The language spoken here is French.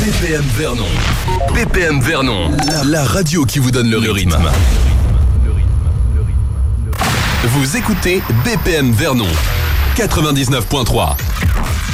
BPM Vernon. BPM Vernon, la radio qui vous donne le rythme. Vous écoutez BPM Vernon 99.3.